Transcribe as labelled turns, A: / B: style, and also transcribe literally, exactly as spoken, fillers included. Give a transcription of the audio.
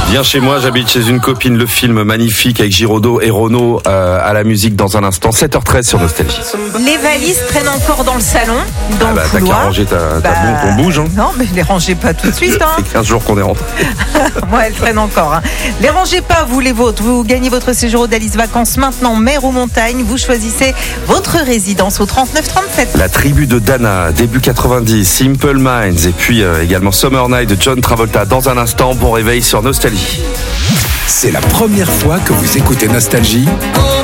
A: Viens chez moi, j'habite chez une copine, le film magnifique avec Giraudot et Renaud euh, à la musique dans un instant, sept heures treize sur Nostalgie.
B: Les valises traînent encore dans le salon, dans
A: Ah bah,
B: le
A: t'as
B: couloir.
A: qu'à ranger ta, ta
B: Bah,
A: bon, ton bouge. Hein.
B: Non, mais les rangez pas tout de suite. Hein.
A: C'est quinze jours qu'on est rentré.
B: Moi, elles traînent encore. Hein. Les rangez pas, vous les vôtres. Vous gagnez votre séjour d'Alice Vacances maintenant, mer ou montagne. Vous choisissez votre résidence au trente-neuf trente-sept.
A: La tribu de Dana, début quatre-vingt-dix, Simple Minds et puis euh, également Summer Night de John Travolta. Dans un instant, bon réveil sur Nostalgie.
C: C'est la première fois que vous écoutez Nostalgie.